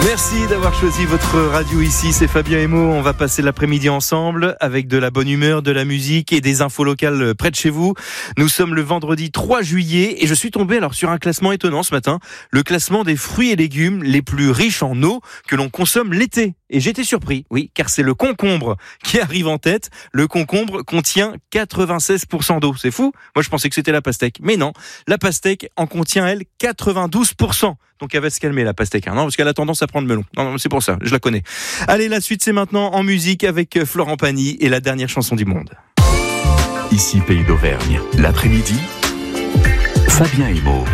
Merci d'avoir choisi votre radio ici, c'est Fabien et Mo. On va passer l'après-midi ensemble avec de la bonne humeur, de la musique et des infos locales près de chez vous. Nous sommes le vendredi 3 juillet et je suis tombé sur un classement étonnant ce matin, le classement des fruits et légumes les plus riches en eau que l'on consomme l'été. Et j'étais surpris, oui, car c'est le concombre qui arrive en tête. Le concombre contient 96% d'eau, c'est fou. Moi je pensais que c'était la pastèque, mais non, la pastèque en contient elle 92%. Donc elle va se calmer la pastèque, non, parce qu'elle a tendance à prendre melon. Non, c'est pour ça, je la connais. Allez, la suite c'est maintenant en musique avec Florent Pagny et la dernière chanson du monde. Ici Pays d'Auvergne, l'après-midi, Fabien et Mo.